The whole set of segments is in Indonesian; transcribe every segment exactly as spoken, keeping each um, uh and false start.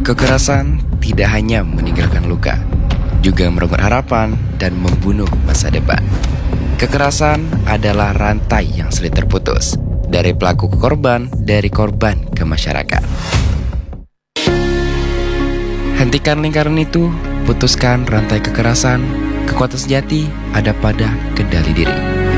Kekerasan tidak hanya meninggalkan luka, juga merenggut harapan dan membunuh masa depan. Kekerasan adalah rantai yang sulit terputus, dari pelaku ke korban, dari korban ke masyarakat. Hentikan lingkaran itu, putuskan rantai kekerasan. Kekuatan sejati ada pada kendali diri.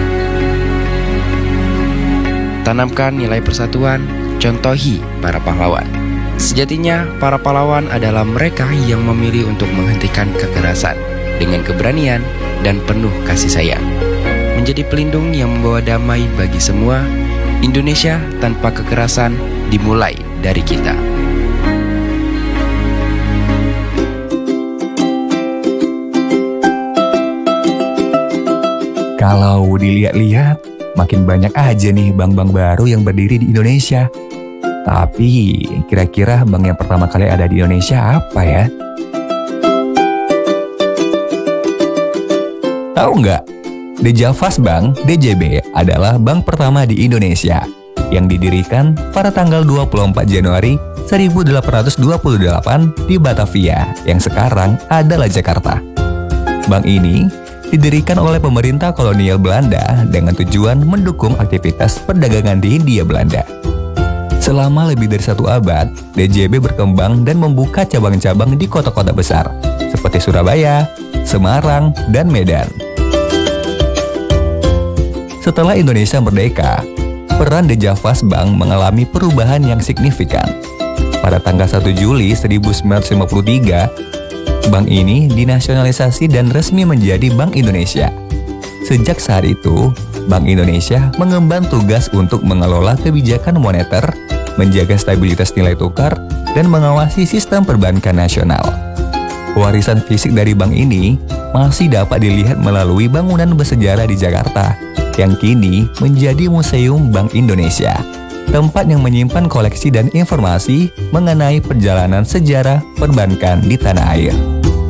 Tanamkan nilai persatuan, contohi para pahlawan. Sejatinya, para pahlawan adalah mereka yang memilih untuk menghentikan kekerasan dengan keberanian dan penuh kasih sayang. Menjadi pelindung yang membawa damai bagi semua. Indonesia tanpa kekerasan dimulai dari kita. Kalau dilihat-lihat, makin banyak aja nih bank-bank baru yang berdiri di Indonesia. Tapi, kira-kira bank yang pertama kali ada di Indonesia apa ya? Tahu nggak? The Javas Bank, D J B, adalah bank pertama di Indonesia yang didirikan pada tanggal dua puluh empat Januari seribu delapan ratus dua puluh delapan di Batavia, yang sekarang adalah Jakarta. Bank ini didirikan oleh pemerintah kolonial Belanda dengan tujuan mendukung aktivitas perdagangan di Hindia Belanda. Selama lebih dari satu abad, D J B berkembang dan membuka cabang-cabang di kota-kota besar seperti Surabaya, Semarang, dan Medan. Setelah Indonesia merdeka, peran The Javas Bank mengalami perubahan yang signifikan. Pada tanggal satu Juli seribu sembilan ratus lima puluh tiga, bank ini dinasionalisasi dan resmi menjadi Bank Indonesia. Sejak saat itu, Bank Indonesia mengemban tugas untuk mengelola kebijakan moneter, menjaga stabilitas nilai tukar, dan mengawasi sistem perbankan nasional. Warisan fisik dari bank ini masih dapat dilihat melalui bangunan bersejarah di Jakarta, yang kini menjadi Museum Bank Indonesia, tempat yang menyimpan koleksi dan informasi mengenai perjalanan sejarah perbankan di tanah air.